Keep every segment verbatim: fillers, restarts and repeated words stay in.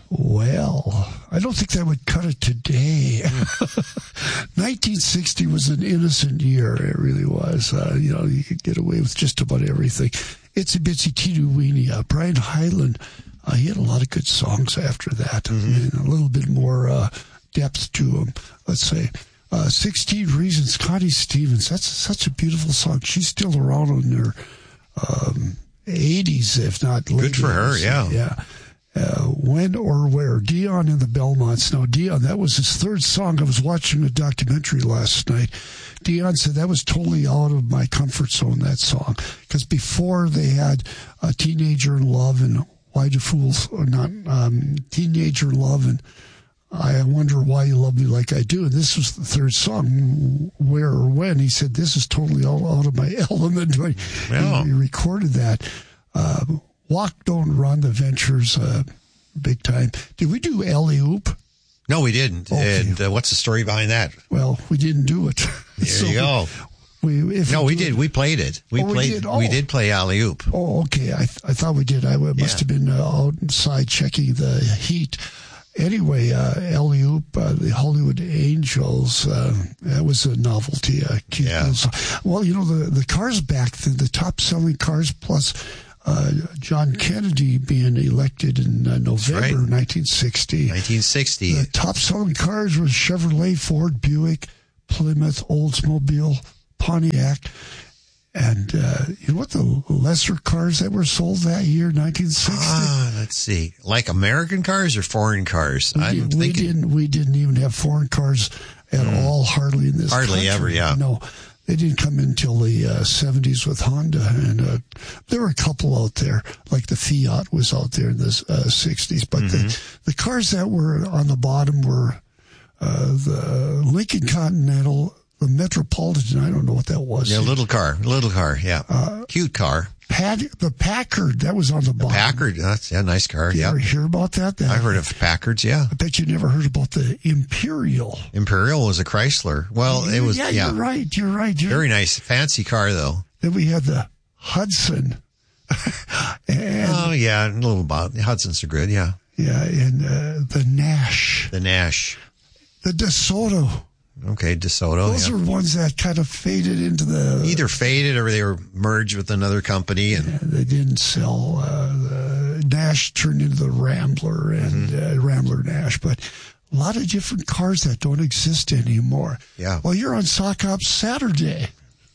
Well, I don't think that would cut it today. nineteen sixty was an innocent year. It really was. Uh, you know, you could get away with just about everything. Itsy Bitsy Teeny Weeny. Uh, Brian Hyland, uh, he had a lot of good songs after that. Mm-hmm. I mean, a little bit more uh, depth to them, let's say. Uh, sixteen Reasons, Connie Stevens. That's such a beautiful song. She's still around in her um, eighties, if not late. Good for her, yeah. Yeah. Uh, when or where? Dion and the Belmonts. Now, Dion, that was his third song. I was watching a documentary last night. Dion said that was totally out of my comfort zone, that song. Because before they had uh, Teenager in Love and Why Do Fools, or not, um, Teenager Love and I Wonder Why You Love Me Like I Do. And this was the third song, Where or When. He said, this is totally all out of my element when yeah. he, he recorded that. Uh, Walk, Don't Run, The Ventures, uh, big time. Did we do Alley Oop? No, we didn't. Okay. And uh, what's the story behind that? Well, we didn't do it. There so you go. We, if no, we, we did. We played it. We oh, played. We did, oh. we did play Alley Oop. Oh, okay. I th- I thought we did. I must yeah. have been uh, outside checking the heat. Anyway, uh, Alley Oop, uh, the Hollywood Angels, uh, that was a novelty. Uh, yeah. Well, you know, the, the cars back then, the top-selling cars plus uh, John Kennedy being elected in uh, November right. nineteen sixty. nineteen sixty. The top-selling cars were Chevrolet, Ford, Buick, Plymouth, Oldsmobile, Pontiac. And uh, you know what the lesser cars that were sold that year, nineteen sixty? Ah, let's see. Like American cars or foreign cars? We, I'm did, thinking... we didn't. We didn't even have foreign cars at mm. all, hardly in this hardly country. ever, yeah. No, they didn't come in until the uh, seventies with Honda. And uh, there were a couple out there, like the Fiat was out there in the uh, sixties. But mm-hmm. the, the cars that were on the bottom were uh, the Lincoln Continental, the Metropolitan, I don't know what that was. Yeah, little car, little car, yeah. Uh, Cute car. Pat, the Packard, that was on the bottom. The Packard, that's yeah, nice car, Did yeah. you ever hear about that? that? I heard of Packards, yeah. I bet you never heard about the Imperial. Imperial was a Chrysler. Well, it was, yeah. Yeah, you're right, you're right. You're Very nice, fancy car, though. Then we had the Hudson. and, oh, yeah, a little about, the Hudsons are good, yeah. Yeah, and uh, the Nash. The Nash. The DeSoto. Okay, DeSoto. Those yeah. are ones that kind of faded into the... Either faded or they were merged with another company. And yeah, they didn't sell. Uh, the Nash turned into the Rambler and mm-hmm. uh, Rambler Nash. But a lot of different cars that don't exist anymore. Yeah. Well, you're on Sock Ops Saturday.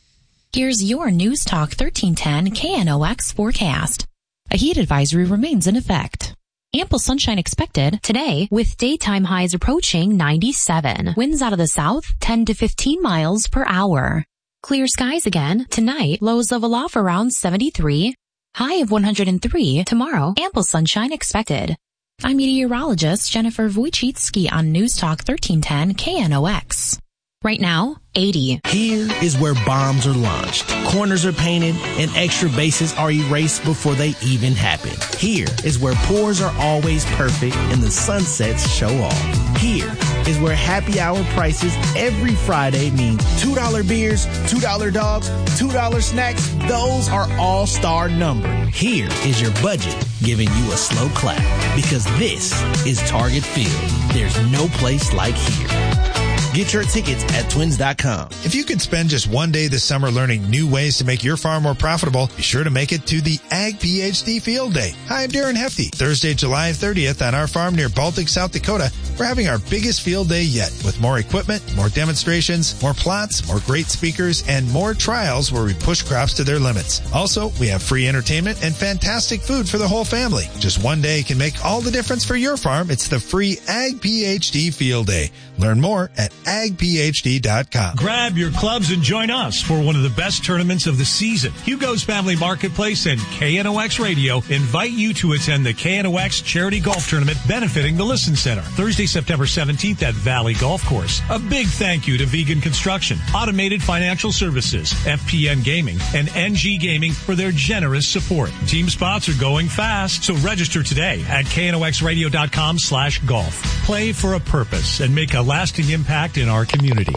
Here's your News Talk thirteen ten K N O X forecast. A heat advisory remains in effect. Ample sunshine expected today with daytime highs approaching ninety-seven. Winds out of the south ten to fifteen miles per hour. Clear skies again tonight. Lows level off around seventy-three. High of one hundred three. Tomorrow, ample sunshine expected. I'm meteorologist Jennifer Wojcicki on News Talk thirteen ten K N O X. Right now, eighty. Here is where bombs are launched, corners are painted, and extra bases are erased before they even happen. Here is where pours are always perfect and the sunsets show off. Here is where happy hour prices every Friday mean two dollar beers, two dollar dogs, two dollar snacks. Those are all-star numbered. Here is your budget giving you a slow clap because this is Target Field. There's no place like here. Get your tickets at twins dot com. If you could spend just one day this summer learning new ways to make your farm more profitable, be sure to make it to the Ag PhD Field Day. Hi, I'm Darren Hefty. Thursday, July thirtieth on our farm near Baltic, South Dakota, we're having our biggest field day yet with more equipment, more demonstrations, more plots, more great speakers, and more trials where we push crops to their limits. Also, we have free entertainment and fantastic food for the whole family. Just one day can make all the difference for your farm. It's the free Ag PhD Field Day. Learn more at ag p h d dot com. Grab your clubs and join us for one of the best tournaments of the season. Hugo's Family Marketplace and K N O X Radio invite you to attend the K N O X Charity Golf Tournament benefiting the Listen Center, Thursday, September seventeenth at Valley Golf Course. A big thank you to Vegan Construction, Automated Financial Services, F P N Gaming, and N G Gaming for their generous support. Team spots are going fast, so register today at K N O X radio dot com slash golf. Play for a purpose and make a lasting impact in our community.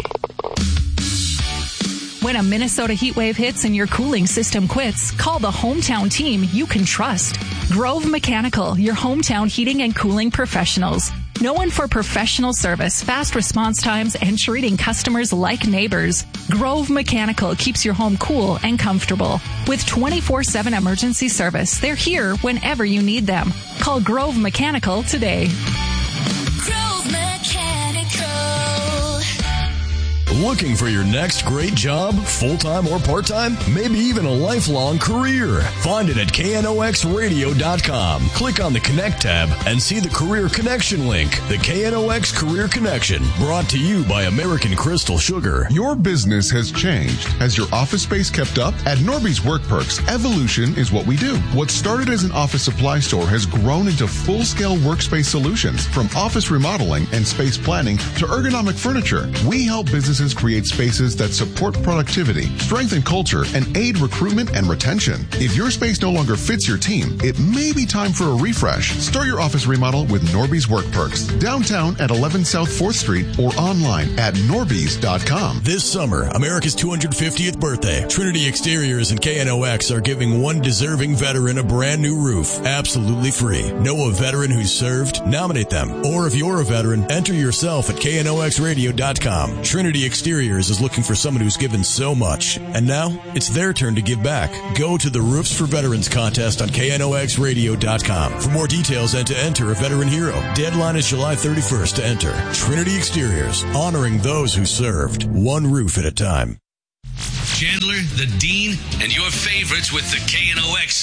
When a Minnesota heat wave hits and your cooling system quits, call the hometown team you can trust. Grove Mechanical, your hometown heating and cooling professionals. Known for professional service, fast response times, and treating customers like neighbors, Grove Mechanical keeps your home cool and comfortable. With twenty-four seven emergency service, they're here whenever you need them. Call Grove Mechanical today. Grove Mechanical. Looking for your next great job, full-time or part-time? Maybe even a lifelong career? Find it at K N O X radio dot com. Click on the Connect tab and see the Career Connection link. The K N O X Career Connection, brought to you by American Crystal Sugar. Your business has changed. Has your office space kept up? At Norby's Work Perks, evolution is what we do. What started as an office supply store has grown into full-scale workspace solutions. From office remodeling and space planning to ergonomic furniture, we help businesses create spaces that support productivity, strengthen culture, and aid recruitment and retention. If your space no longer fits your team, it may be time for a refresh. Start your office remodel with Norby's Work Perks. Downtown at eleven South fourth Street or online at norbys dot com. This summer, America's two hundred fiftieth birthday, Trinity Exteriors and K N O X are giving one deserving veteran a brand new roof, absolutely free. Know a veteran who's served? Nominate them. Or if you're a veteran, enter yourself at K N O X radio dot com. Trinity Exteriors is looking for someone who's given so much, and now it's their turn to give back. Go to the Roofs for Veterans contest on K N O X radio dot com for more details and to enter a veteran hero. Deadline is July thirty-first to enter. Trinity Exteriors, honoring those who served, one roof at a time. Chandler, the Dean, and your favorites with the K N O X